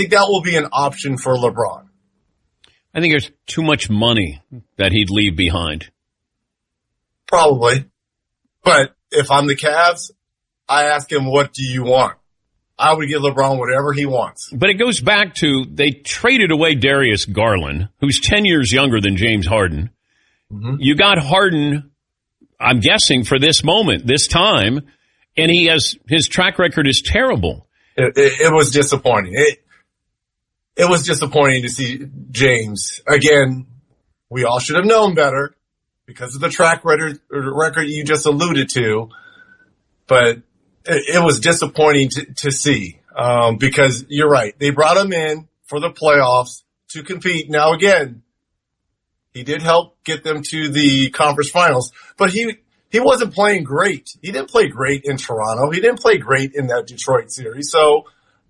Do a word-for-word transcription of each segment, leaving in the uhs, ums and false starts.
think that will be an option for LeBron. I think there's too much money that he'd leave behind. Probably. But if I'm the Cavs, I ask him, what do you want? I would give LeBron whatever he wants. But it goes back to they traded away Darius Garland, who's ten years younger than James Harden. Mm-hmm. You got Harden, I'm guessing, for this moment, this time, and he has his track record is terrible. It, it, it was disappointing. It, it was disappointing to see James. Again, we all should have known better because of the track record, record you just alluded to. But it, it was disappointing to, to see um, because you're right. They brought him in for the playoffs to compete. Now, again, he did help get them to the conference finals, but he he wasn't playing great. He didn't play great in Toronto. He didn't play great in that Detroit series. So,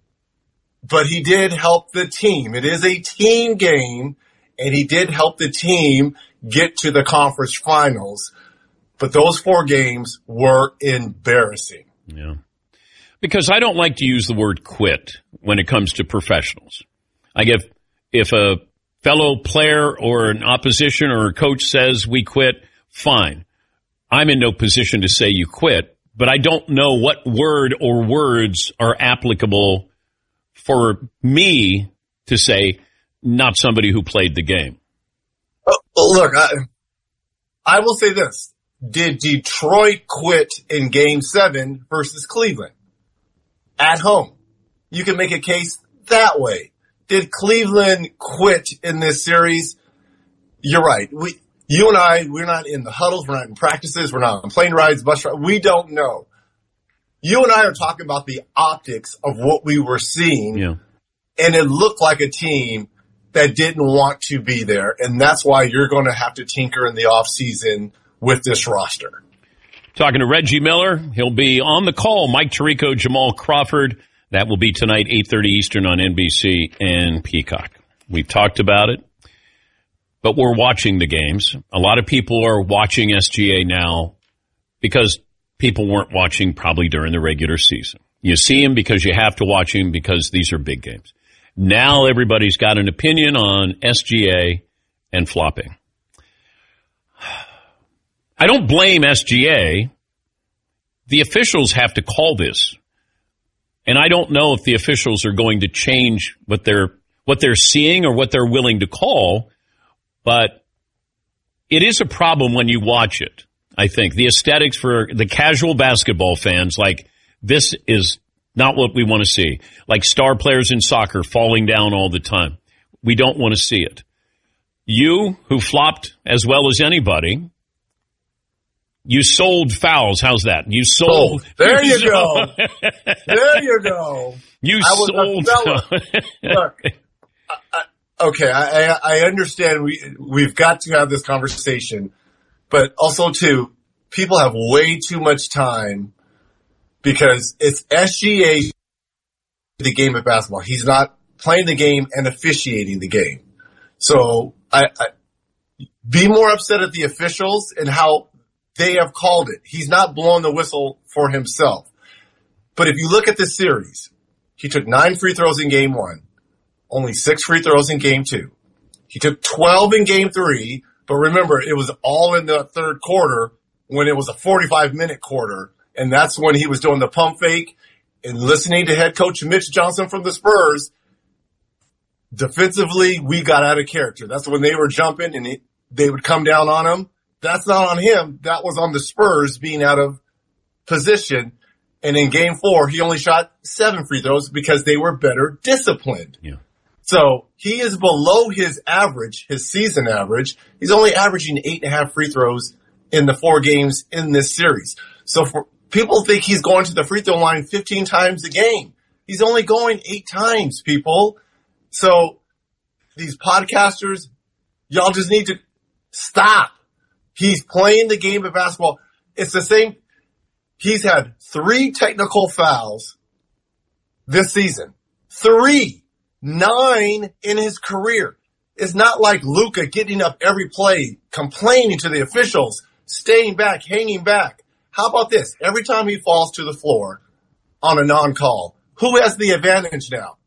but he did help the team. It is a team game, and he did help the team get to the conference finals. But those four games were embarrassing. Yeah. Because I don't like to use the word quit when it comes to professionals. I get if a fellow player or an opposition or a coach says we quit, fine. I'm in no position to say you quit, but I don't know what word or words are applicable for me to say not somebody who played the game. Oh, look, I, I will say this. Did Detroit quit in game seven versus Cleveland? At home. You can make a case that way. Did Cleveland quit in this series? You're right. We, you and I, we're not in the huddles. We're not in practices. We're not on plane rides, bus rides. We don't know. You and I are talking about the optics of what we were seeing. Yeah. And it looked like a team that didn't want to be there. And that's why you're going to have to tinker in the offseason with this roster. Talking to Reggie Miller. He'll be on the call. Mike Tirico, Jamal Crawford. That will be tonight, eight thirty Eastern on N B C and Peacock. We've talked about it, but we're watching the games. A lot of people are watching S G A now because people weren't watching probably during the regular season. You see him because you have to watch him because these are big games. Now everybody's got an opinion on S G A and flopping. I don't blame S G A. The officials have to call this. And I don't know if the officials are going to change what they're what they're seeing or what they're willing to call, but it is a problem when you watch it, I think. The aesthetics for the casual basketball fans, like, this is not what we want to see. Like star players in soccer falling down all the time. We don't want to see it. You, who flopped as well as anybody, you sold fouls. How's that? You sold. Oh, there you, you go. There you go. You I was sold. Look, I, I, okay, I, I understand we, we've got to have this conversation, but also, too, people have way too much time because it's S G A, the game of basketball. He's not playing the game and officiating the game. So I, I be more upset at the officials and how they have called it. He's not blowing the whistle for himself. But if you look at this series, he took nine free throws in game one, only six free throws in game two. He took twelve in game three, but remember, it was all in the third quarter when it was a forty-five minute quarter. And that's when he was doing the pump fake and listening to head coach Mitch Johnson from the Spurs. Defensively, we got out of character. That's when they were jumping and it, they would come down on him. That's not on him. That was on the Spurs being out of position. And in game four, he only shot seven free throws because they were better disciplined. Yeah. So he is below his average, his season average. He's only averaging eight and a half free throws in the four games in this series. So for people think he's going to the free throw line fifteen times a game. He's only going eight times, people. So these podcasters, y'all just need to stop. He's playing the game of basketball. It's the same. He's had three technical fouls this season. Three. Nine in his career. It's not like Luka getting up every play, complaining to the officials, staying back, hanging back. How about this? Every time he falls to the floor on a non-call, who has the advantage now?